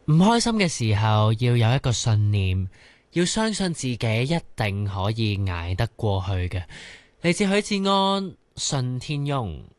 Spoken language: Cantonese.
唔開心嘅時候要有一個信念，要相信自己一定可以捱得過去嘅。嚟自許志安，信天翁。